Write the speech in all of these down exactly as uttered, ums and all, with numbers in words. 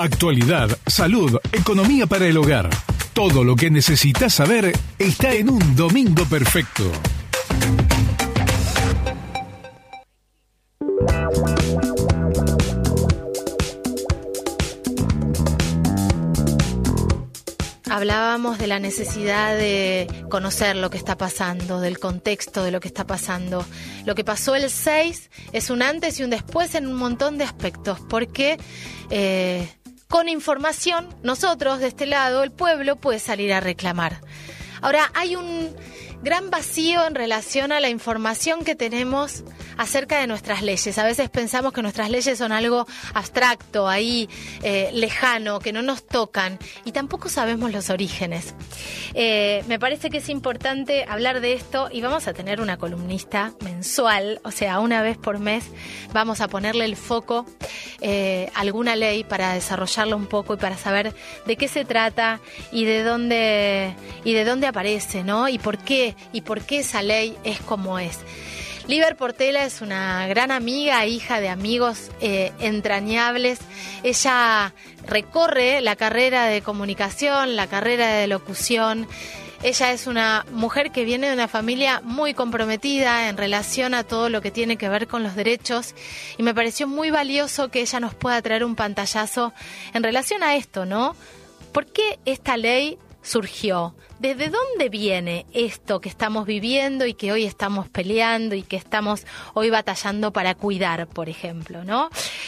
Actualidad, salud, economía para el hogar. Todo lo que necesitas saber está en un domingo perfecto. Hablábamos de la necesidad de conocer lo que está pasando, del contexto de lo que está pasando. Lo que pasó el seis es un antes y un después en un montón de aspectos, porque eh, con información nosotros de este lado, el pueblo, puede salir a reclamar. Ahora, hay un gran vacío en relación a la información que tenemos acerca de nuestras leyes. A veces pensamos que nuestras leyes son algo abstracto, ahí, eh, lejano, que no nos tocan, y tampoco sabemos los orígenes. Eh, me parece que es importante hablar de esto, y vamos a tener una columnista mensual, o sea, una vez por mes vamos a ponerle el foco eh, a alguna ley para desarrollarla un poco y para saber de qué se trata y de dónde, y de dónde aparece, ¿no? Y por qué, y por qué esa ley es como es. Liber Portela es una gran amiga, hija de amigos eh, entrañables. Ella recorre la carrera de comunicación, la carrera de locución. Ella es una mujer que viene de una familia muy comprometida en relación a todo lo que tiene que ver con los derechos, y me pareció muy valioso que ella nos pueda traer un pantallazo en relación a esto, ¿no? ¿Por qué esta ley surgió? ¿Desde dónde viene esto que estamos viviendo y que hoy estamos peleando y que estamos hoy batallando para cuidar, por ejemplo, ¿no?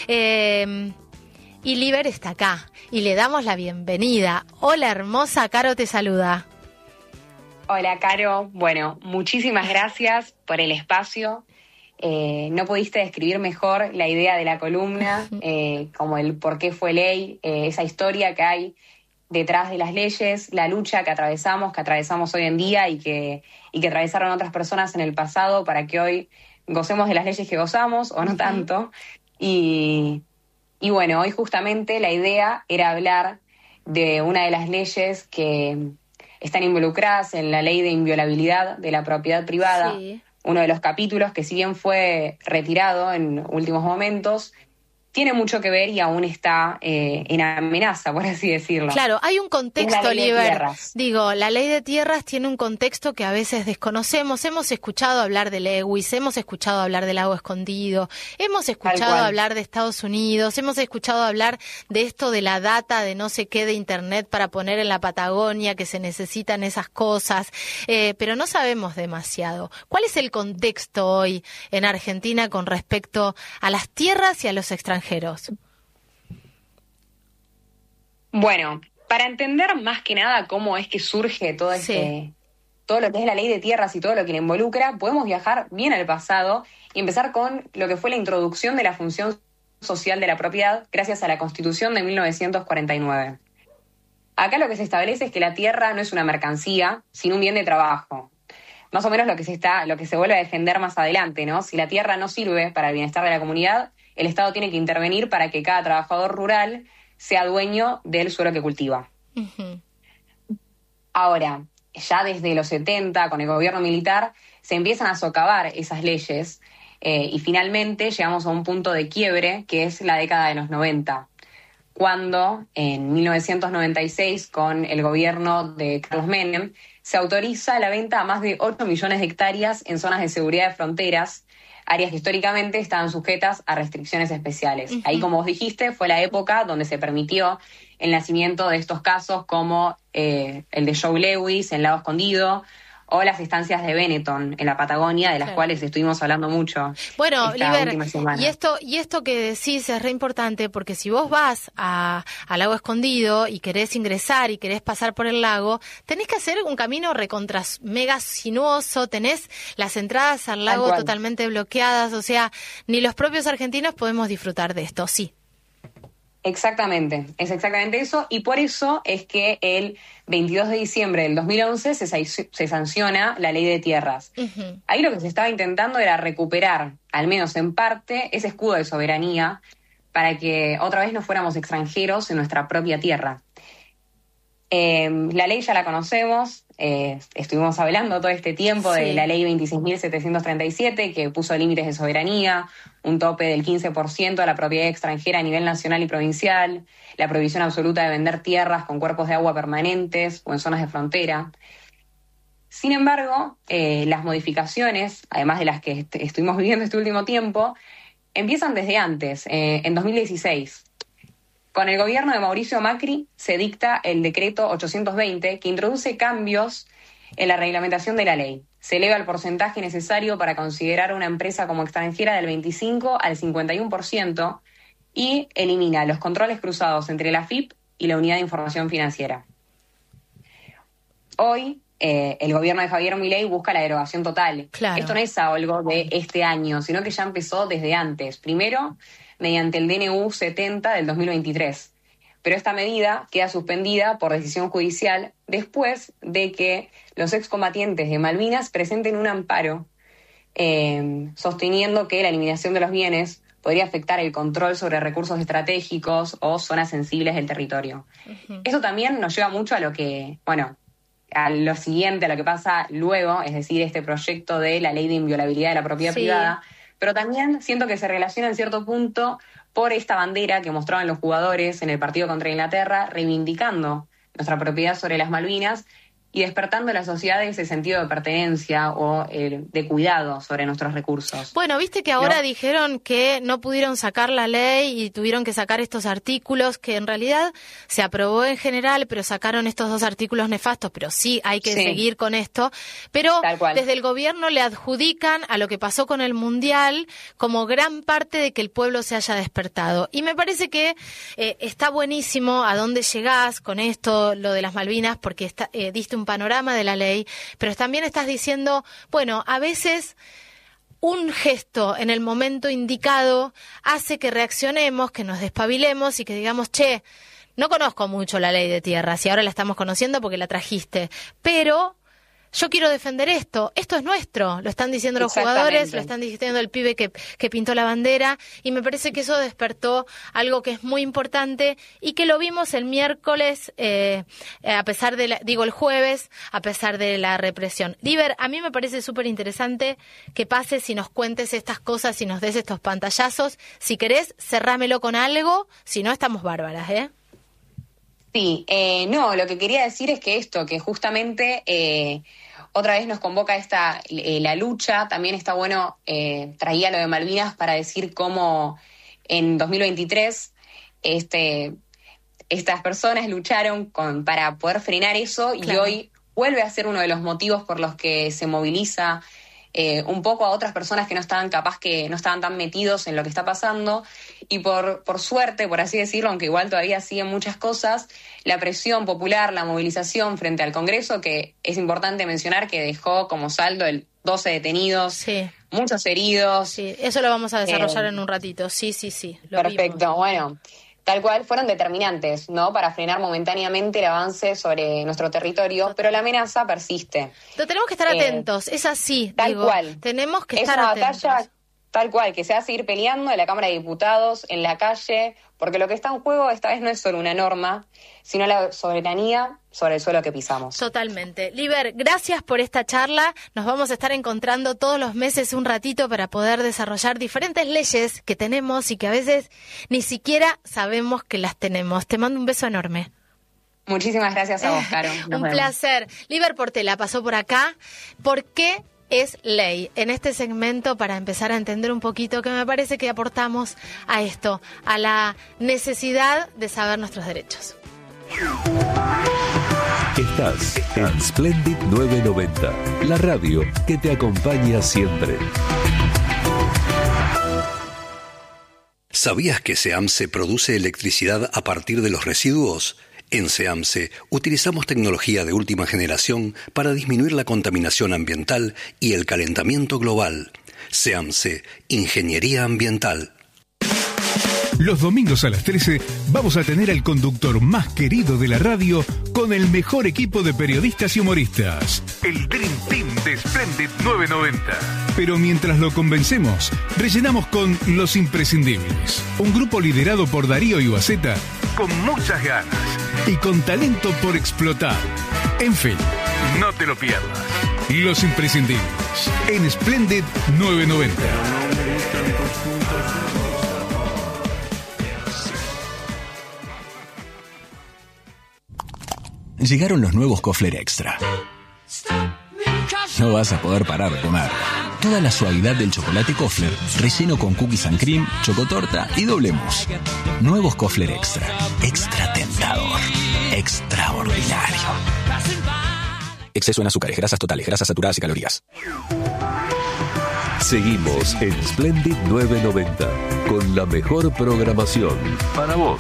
Eh, y Liber está acá y le damos la bienvenida. Hola, hermosa, Caro te saluda. Hola, Caro. Bueno, muchísimas gracias por el espacio. Eh, no pudiste describir mejor la idea de la columna, eh, como el por qué fue ley, eh, esa historia que hay detrás de las leyes, la lucha que atravesamos, que atravesamos hoy en día y que, y que atravesaron otras personas en el pasado para que hoy gocemos de las leyes que gozamos, o no uh-huh. tanto. Y, y bueno, hoy justamente la idea era hablar de una de las leyes que están involucradas en la ley de inviolabilidad de la propiedad privada, sí. Uno de los capítulos que, si bien fue retirado en últimos momentos, tiene mucho que ver y aún está eh, en amenaza, por así decirlo. Claro, hay un contexto, Liber. Digo, la ley de tierras tiene un contexto que a veces desconocemos. Hemos escuchado hablar de Lewis, hemos escuchado hablar del lago escondido, hemos escuchado hablar de Estados Unidos, hemos escuchado hablar de esto de la data de no sé qué de Internet para poner en la Patagonia, que se necesitan esas cosas, eh, pero no sabemos demasiado. ¿Cuál es el contexto hoy en Argentina con respecto a las tierras y a los extranjeros? Bueno, para entender más que nada cómo es que surge todo este, sí. todo lo que es la ley de tierras y todo lo que le involucra, podemos viajar bien al pasado y empezar con lo que fue la introducción de la función social de la propiedad gracias a la Constitución de mil novecientos cuarenta y nueve. Acá lo que se establece es que la tierra no es una mercancía, sino un bien de trabajo. Más o menos lo que se está, lo que se vuelve a defender más adelante, ¿no? Si la tierra no sirve para el bienestar de la comunidad, el Estado tiene que intervenir para que cada trabajador rural sea dueño del suelo que cultiva. Uh-huh. Ahora, ya desde los setenta, con el gobierno militar, se empiezan a socavar esas leyes eh, y finalmente llegamos a un punto de quiebre, que es la década de los noventa, cuando en mil novecientos noventa y seis, con el gobierno de Carlos Menem, se autoriza la venta a más de ocho millones de hectáreas en zonas de seguridad de fronteras, áreas que históricamente estaban sujetas a restricciones especiales. Uh-huh. Ahí, como vos dijiste, fue la época donde se permitió el nacimiento de estos casos como eh, el de Joe Lewis en Lago Escondido, o las estancias de Benetton en la Patagonia, de las claro. cuales estuvimos hablando mucho. Bueno, Liber, y esto, y esto que decís es re importante, porque si vos vas a, a Lago Escondido y querés ingresar y querés pasar por el lago, tenés que hacer un camino recontra mega sinuoso, tenés las entradas al lago totalmente bloqueadas, o sea, ni los propios argentinos podemos disfrutar de esto, sí. Exactamente, es exactamente eso, y por eso es que el veintidós de diciembre del dos mil once se, se sanciona la ley de tierras. Uh-huh. Ahí lo que se estaba intentando era recuperar, al menos en parte, ese escudo de soberanía para que otra vez no fuéramos extranjeros en nuestra propia tierra. Eh, la ley ya la conocemos, eh, estuvimos hablando todo este tiempo sí. de la ley veintiséis mil setecientos treinta y siete, que puso límites de soberanía, un tope del quince por ciento a la propiedad extranjera a nivel nacional y provincial, la prohibición absoluta de vender tierras con cuerpos de agua permanentes o en zonas de frontera. Sin embargo, eh, las modificaciones, además de las que est- estuvimos viviendo este último tiempo, empiezan desde antes, eh, en dos mil dieciséis. Con el gobierno de Mauricio Macri se dicta el decreto ochocientos veinte, que introduce cambios en la reglamentación de la ley. Se eleva el porcentaje necesario para considerar una empresa como extranjera del veinticinco al cincuenta y uno por ciento y elimina los controles cruzados entre la F I P y la Unidad de Información Financiera. Hoy, eh, el gobierno de Javier Milei busca la derogación total. Claro. Esto no es algo de este año, sino que ya empezó desde antes. Primero, mediante el D N U setenta del dos mil veintitrés. Pero esta medida queda suspendida por decisión judicial después de que los excombatientes de Malvinas presenten un amparo eh, sosteniendo que la eliminación de los bienes podría afectar el control sobre recursos estratégicos o zonas sensibles del territorio. Uh-huh. Eso también nos lleva mucho a lo que, bueno, a lo siguiente, a lo que pasa luego, es decir, este proyecto de la ley de inviolabilidad de la propiedad sí. privada, pero también siento que se relaciona en cierto punto por esta bandera que mostraban los jugadores en el partido contra Inglaterra, reivindicando nuestra propiedad sobre las Malvinas y despertando en la sociedad ese sentido de pertenencia o eh, de cuidado sobre nuestros recursos. Bueno, viste que ahora ¿No? dijeron que no pudieron sacar la ley y tuvieron que sacar estos artículos que en realidad se aprobó en general, pero sacaron estos dos artículos nefastos, pero sí hay que sí. seguir con esto. Pero desde el gobierno le adjudican a lo que pasó con el Mundial como gran parte de que el pueblo se haya despertado. Y me parece que eh, está buenísimo a dónde llegás con esto, lo de las Malvinas, porque está, eh, diste un panorama de la ley, pero también estás diciendo, bueno, a veces un gesto en el momento indicado hace que reaccionemos, que nos despabilemos y que digamos, che, no conozco mucho la ley de tierras y ahora la estamos conociendo porque la trajiste, pero yo quiero defender esto, esto es nuestro, lo están diciendo los jugadores, lo están diciendo el pibe que, que pintó la bandera, y me parece que eso despertó algo que es muy importante y que lo vimos el miércoles, eh, a pesar de la, digo el jueves, a pesar de la represión. Liber, a mí me parece súper interesante que pases y nos cuentes estas cosas y nos des estos pantallazos. Si querés, cerrámelo con algo, si no estamos bárbaras, ¿eh? Sí, eh, no, lo que quería decir es que esto, que justamente eh, otra vez nos convoca esta eh, la lucha, también está bueno, eh, traía lo de Malvinas para decir cómo en dos mil veintitrés este, estas personas lucharon con, para poder frenar eso, claro. Y hoy vuelve a ser uno de los motivos por los que se moviliza Eh, un poco a otras personas que no estaban capaz, que no estaban tan metidos en lo que está pasando, y por, por suerte, por así decirlo, aunque igual todavía siguen muchas cosas, la presión popular, la movilización frente al Congreso, que es importante mencionar que dejó como saldo el doce detenidos, sí. muchos heridos. Sí, eso lo vamos a desarrollar eh, en un ratito, sí, sí, sí. Lo perfecto, vimos. Bueno. Tal cual, fueron determinantes, ¿no?, para frenar momentáneamente el avance sobre nuestro territorio, pero la amenaza persiste. Pero tenemos que estar eh, atentos, es así. Tal digo, cual. Tenemos que es estar una atentos. batalla tal cual, que se va a seguir peleando en la Cámara de Diputados, en la calle, porque lo que está en juego esta vez no es solo una norma, sino la soberanía sobre el suelo que pisamos. Totalmente. Liber, gracias por esta charla. Nos vamos a estar encontrando todos los meses un ratito para poder desarrollar diferentes leyes que tenemos y que a veces ni siquiera sabemos que las tenemos. Te mando un beso enorme. Muchísimas gracias a vos, Caro. Nos un vemos. placer. Liber Portela pasó por acá. ¿Por qué es ley? En este segmento, para empezar a entender un poquito, que me parece que aportamos a esto, a la necesidad de saber nuestros derechos. Estás en Splendid novecientos noventa, la radio que te acompaña siempre. ¿Sabías que SEAMSE produce electricidad a partir de los residuos? En SEAMSE utilizamos tecnología de última generación para disminuir la contaminación ambiental y el calentamiento global. SEAMSE, Ingeniería Ambiental. Los domingos a las trece vamos a tener al conductor más querido de la radio con el mejor equipo de periodistas y humoristas. El Dream Team de Splendid novecientos noventa. Pero mientras lo convencemos, rellenamos con Los Imprescindibles. Un grupo liderado por Darío Iwaseta con muchas ganas. y con talento por explotar. En fin, no te lo pierdas. Los imprescindibles en Splendid novecientos noventa. Llegaron los nuevos Kofler Extra. No vas a poder parar de comer. Toda la suavidad del chocolate Kofler, relleno con cookies and cream, chocotorta y doble mousse. Nuevos Kofler Extra. Extra tentador. Extraordinario. Exceso en azúcares, grasas totales, grasas saturadas y calorías. Seguimos en Splendid novecientos noventa con la mejor programación para vos.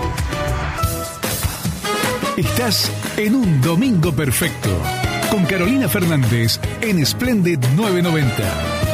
Estás en un domingo perfecto con Carolina Fernández en Splendid novecientos noventa.